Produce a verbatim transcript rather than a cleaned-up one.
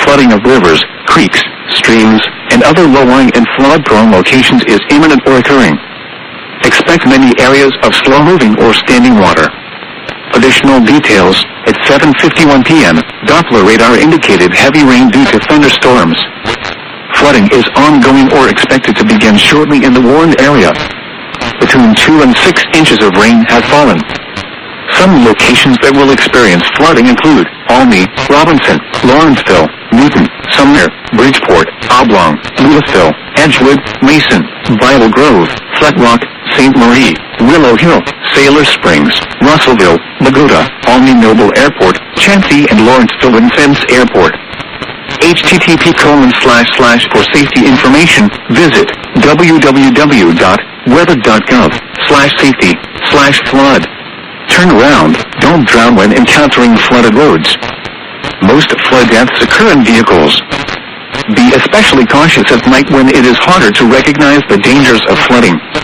flooding of rivers, creeks, streams, and other low-lying and flood-prone locations is imminent or occurring. Expect many areas of slow-moving or standing water. Additional details, at seven fifty-one p m, Doppler radar indicated heavy rain due to thunderstorms. Flooding is ongoing or expected to begin shortly in the warned area. Between two and six inches of rain have fallen. Some locations that will experience flooding include Almy, Robinson, Lawrenceville, Newton, Sumner, Bridgeport, Oblong, Louisville, Edgewood, Mason, Bible Grove, Flat Rock, Saint Marie, Willow Hill, Sailor Springs, Russellville, Magota, Almy Noble Airport, Chansey and Lawrenceville and Fence Airport. H T T P colon slash slash for safety information, visit w w w dot weather dot gov slash safety slash flood. Turn around, don't drown when encountering flooded roads. Most flood deaths occur in vehicles. Be especially cautious at night when it is harder to recognize the dangers of flooding.